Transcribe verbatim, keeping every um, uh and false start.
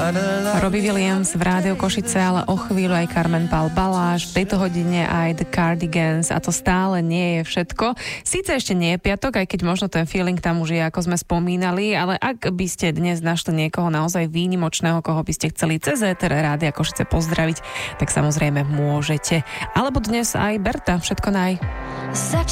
Robbie Williams v Rádiu Košice, ale o chvíľu aj Carmen Pál Baláš, v tejto hodine aj The Cardigans a to stále nie je všetko. Síce ešte nie je piatok, aj keď možno ten feeling tam už je, ako sme spomínali, ale ak by ste dnes našli niekoho naozaj výnimočného, koho by ste chceli cez éter Rádia Košice pozdraviť, tak samozrejme môžete. Alebo dnes aj Berta, všetko naj.